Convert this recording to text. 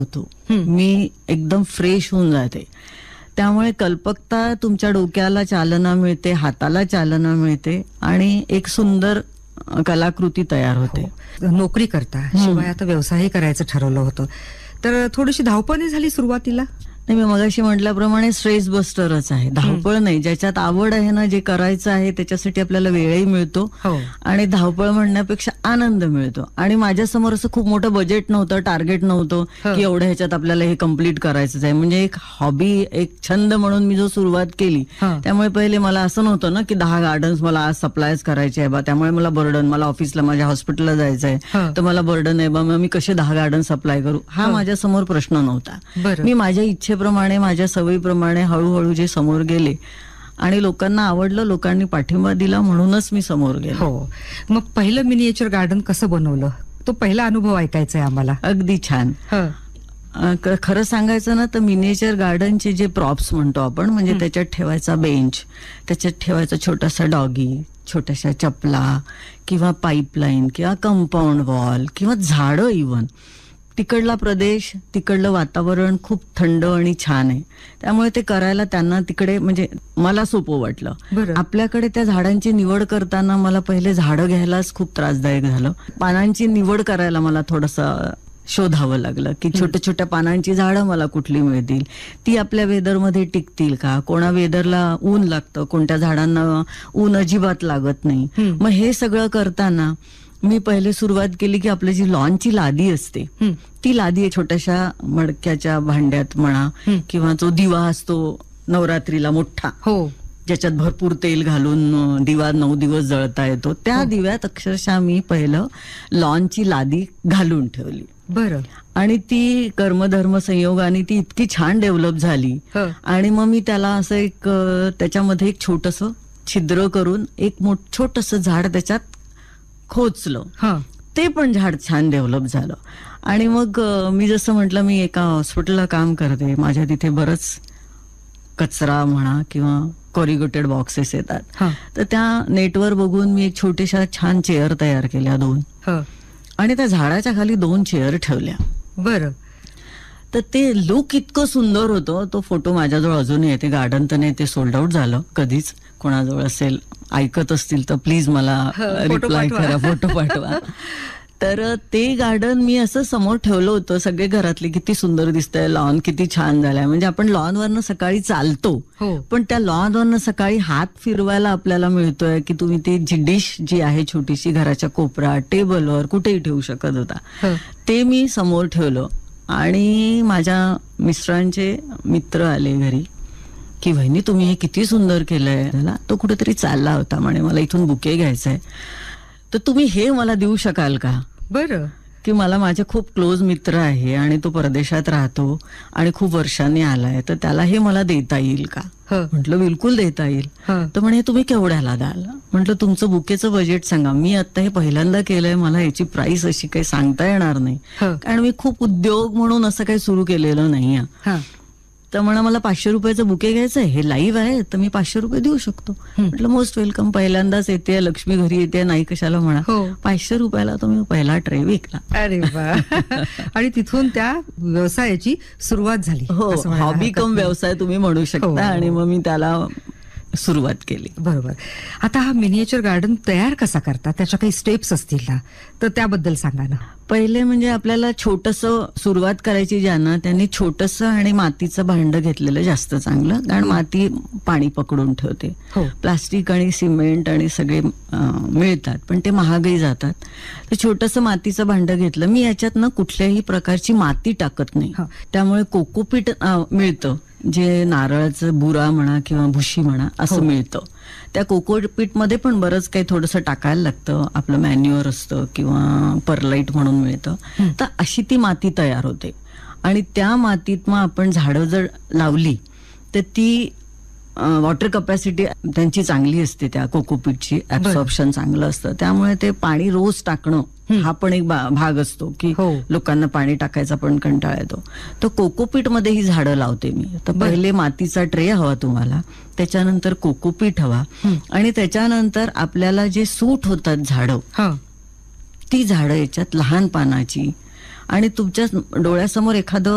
होतो. मी एकदम फ्रेश होऊन जाते. त्यामुळे कल्पकता तुमच्या डोक्याला चालना मिळते, हाताला चालना मिळते आणि एक सुंदर कलाकृती तयार होते. नोकरी करता शिवाय आता व्यवसायही करायचं ठरवलं होतं, तर थोडीशी धावपळ नाही झाली सुरुवातीला? नाही, मी मगाशी म्हटल्याप्रमाणे स्ट्रेस बस्टरच आहे, धावपळ नाही. ज्याच्यात आवड आहे ना, जे करायचं आहे त्याच्यासाठी आपल्याला वेळही मिळतो आणि धावपळ म्हणण्यापेक्षा आनंद मिळतो. आणि माझ्यासमोर असं खूप मोठं बजेट नव्हतं, टार्गेट नव्हतं की एवढ्या ह्याच्यात आपल्याला हे कम्प्लीट करायचंच आहे. म्हणजे एक हॉबी, एक छंद म्हणून मी जो सुरुवात केली, त्यामुळे पहिले मला असं नव्हतं ना की 10 गार्डन्स मला आज सप्लायच करायचे आहे बा, त्यामुळे मला बर्डन, मला ऑफिसला माझ्या हॉस्पिटलला जायचं आहे तर मला बर्डन आहे बा, मग मी कसे 10 गार्डन सप्लाय करू, हा माझ्यासमोर प्रश्न नव्हता. मी माझ्या इच्छेप्रमाणे, माझ्या सवयीप्रमाणे हळूहळू जे समोर गेले आणि लोकांना आवडलं, लोकांनी पाठिंबा दिला म्हणूनच मी समोर गेले. हो, मग पहिलं मिनिएचर गार्डन कसं बनवलं, तो पहिला अनुभव ऐकायचा आहे आम्हाला. अगदी छान. खरं सांगायचं ना तर मिनिएचर गार्डनचे जे प्रॉप्स म्हणतो आपण, म्हणजे त्याच्यात ठेवायचा बेंच, त्याच्यात ठेवायचा छोटासा डॉगी, छोट्याशा चपला किंवा पाईपलाईन किंवा कंपाऊंड वॉल किंवा झाडं, इव्हन तिकडला प्रदेश, तिकडलं वातावरण खूप थंड आणि छान आहे. त्यामुळे ते करायला त्यांना तिकडे म्हणजे मला सोपं वाटलं. आपल्याकडे त्या झाडांची निवड करताना मला पहिले झाडं घ्यायलाच खूप त्रासदायक झालं. पानांची निवड करायला मला थोडंसं शोधावं लागलं की छोट्या छोट्या पानांची झाडं मला कुठली मिळतील, ती आपल्या वेदरमध्ये टिकतील का, कोणा वेदरला ऊन लागतं, कोणत्या झाडांना ऊन अजिबात लागत नाही. मग हे सगळं करताना मी पहिले सुरुवात केली की आपली जी लॉनची लादी असते, ती लादी छोट्याशा मडक्याच्या भांड्यात म्हणा किंवा जो दिवा असतो नवरात्रीला मोठा, ज्याच्यात भरपूर तेल घालून दिवा 9 दिवस जळता येतो, त्या दिव्यात अक्षरशः मी पहिलं लॉनची लादी घालून ठेवली. आणि ती कर्मधर्म संयोगाने ती इतकी छान डेव्हलप झाली. आणि मग मी त्याला असं एक त्याच्यामध्ये एक छोटस छिद्र करून एक छोटस झाड त्याच्यात खोचलं. ते पण झाड छान डेव्हलप झालं. आणि मग मी जसं म्हटलं, मी एका हॉस्पिटलला काम करते, माझ्या तिथे बरंच कचरा म्हणा किंवा कॉरिगेटेड बॉक्सेस येतात, तर त्या नेटवर बघून मी एक छोट्याशा छान चेअर तयार केल्या 2, आणि त्या झाडाच्या खाली 2 चेअर ठेवल्या. तर ते लुक इतकं सुंदर होतं. तो फोटो माझ्याजवळ अजूनही आहे. ते गार्डन तर नाही, ते सोल्ड आउट झालं. कधीच कोणाजवळ असेल, ऐकत असतील तर प्लीज मला रिप्लाय करा, फोटो पाठवा. तर ते गार्डन मी असं समोर ठेवलं होतं. सगळे घरातले किती सुंदर दिसतंय, लॉन किती छान झालाय. म्हणजे आपण लॉनवरनं सकाळी चालतो, पण त्या लॉनवरनं सकाळी हात फिरवायला आपल्याला मिळतोय की तुम्ही ती जी डिश जी आहे छोटीशी घराच्या कोपऱ्यात, टेबलवर कुठेही ठेवू शकत होता, ते मी समोर ठेवलं. आणि माझ्या मिस्टरांचे मित्र आले घरी की वहिनी तुम्ही हे किती सुंदर केलंय. तो कुठेतरी चालला होता, म्हणे मला इथून बुके घ्यायचंय, तर तुम्ही हे मला देऊ शकाल का. की मला माझे खूप क्लोज मित्र आहे आणि तो परदेशात राहतो आणि खूप वर्षांनी आलाय, तर त्याला हे मला देता येईल का. म्हटलं बिलकुल देता येईल. तर म्हणे तुम्ही केवढ्याला द्याल. म्हटलं तुमचं बुकेचं बजेट सांगा. मी आता हे पहिल्यांदा केलंय, मला याची प्राइस अशी काही सांगता येणार नाही, कारण मी खूप उद्योग म्हणून असं काही सुरू केलेलं नाही. तर म्हणा मला 500 रुपयाचं बुके घ्यायचंय, हे लाईव्ह आहे तर मी 500 रुपये देऊ शकतो. म्हटलं मोस्ट वेलकम, पहिल्यांदाच येते, लक्ष्मी घरी येते, नाही कशाला म्हणा. 500 रुपयाला तुम्ही पहिला ट्रे विकला. अरे वा. आणि तिथून त्या व्यवसायाची सुरुवात झाली. हो, हॉबी कम व्यवसाय तुम्ही म्हणू शकता. आणि मग मी त्याला सुरुवात केली. बरोबर. आता हा मिनिएचर गार्डन तयार कसा करता, त्याच्या काही स्टेप्स असतील ना, तर त्याबद्दल सांगा ना. पहिले म्हणजे आपल्याला छोटंसं सुरुवात करायची, ज्यांना त्यांनी छोटंसं आणि मातीचं भांड घेतलेलं जास्त चांगलं, कारण माती पाणी पकडून ठेवते. प्लास्टिक आणि सिमेंट आणि सगळे मिळतात पण ते महागही जातात. तर छोटंसं मातीचं भांड घेतलं मी. याच्यात ना कुठल्याही प्रकारची माती टाकत नाही, त्यामुळे कोकोपीट मिळतं, जे नारळाचं बुरा म्हणा किंवा भुशी म्हणा असं मिळतं. त्या कोकोपीट मध्ये पण बरंच काही थोडंसं टाकायला लागतं, आपलं मॅन्युअर असतं किंवा परलाईट म्हणून मिळतं. तर अशी ती माती तयार होते. आणि त्या मातीत मग आपण झाडं जर लावली तर ती वॉटर कपॅसिटी त्यांची चांगली असते, त्या कोकोपीटची ऍब्सॉर्प्शन चांगलं असतं. त्यामुळे ते पाणी रोज टाकणं हा पण एक भाग असतो की लोकांना पाणी टाकायचा पण कंटाळा येतो. तर कोकोपीट मध्ये ही झाडं लावते मी. तर पहिले मातीचा ट्रे हवा तुम्हाला, त्याच्यानंतर कोकोपीट हवा, आणि त्याच्यानंतर आपल्याला जे सूट होतात झाडं, ती झाडं याच्यात लहान पानाची, आणि तुमच्या डोळ्यासमोर एखादं